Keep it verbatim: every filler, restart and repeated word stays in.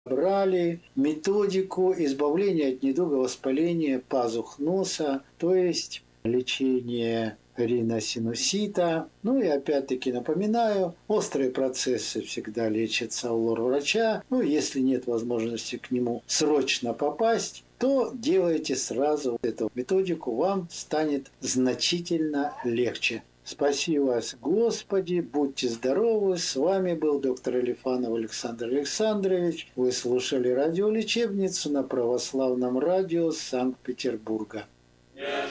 Брали методику избавления от недуга воспаления пазух носа, то есть лечение риносинусита. Ну и опять-таки напоминаю, острые процессы всегда лечатся у лор-врача. Ну, если нет возможности к нему срочно попасть, то делайте сразу эту методику, вам станет значительно легче. Спаси вас, Господи, будьте здоровы. С вами был доктор Элифанов Александр Александрович. Вы слушали радиолечебницу на православном радио Санкт-Петербурга. Yes.